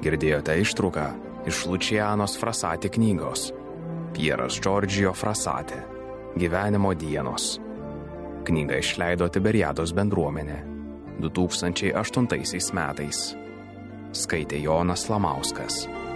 Girdėjote ištrauką iš Lučianos Frasati knygos Pieras Džordžijo Frasati Gyvenimo dienos. Knygą išleido Tiberiados bendruomenė 2008 metais. Skaitė Jonas Lamauskas.